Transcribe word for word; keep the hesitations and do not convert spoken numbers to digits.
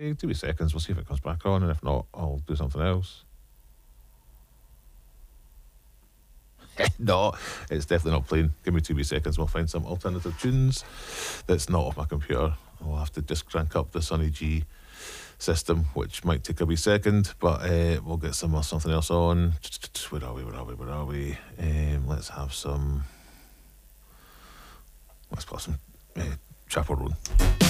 Uh, two wee seconds, we'll see if it comes back on, and if not, I'll do something else. No, it's definitely not playing. Give me two wee seconds, we'll find some alternative tunes that's not off my computer. I'll have to just crank up the Sonny G system, which might take a wee second, but uh, we'll get some something else on. Where are we? Where are we? Where are we? Um, let's have some. Let's put some uh, Chapel Roan.